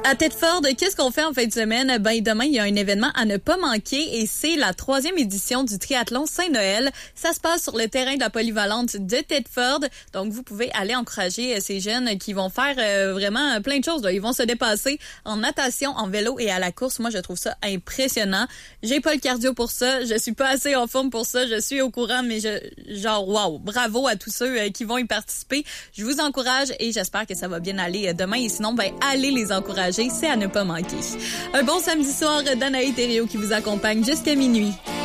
À Thetford, qu'est-ce qu'on fait en fin de semaine? Ben, demain, il y a un événement à ne pas manquer et c'est la 3e édition du triathlon Saint-Noël. Ça se passe sur le terrain de la polyvalente de Thetford. Donc, vous pouvez aller encourager ces jeunes qui vont faire vraiment plein de choses, là. Ils vont se dépasser en natation, en vélo et à la course. Moi, je trouve ça impressionnant. J'ai pas le cardio pour ça. Je suis pas assez en forme pour ça. Je suis au courant, mais wow, bravo à tous ceux qui vont y participer. Je vous encourage et j'espère que ça va bien aller demain. Et sinon, ben, allez les encourager. C'est à ne pas manquer. Un bon samedi soir, Danaï Thériault qui vous accompagne jusqu'à minuit.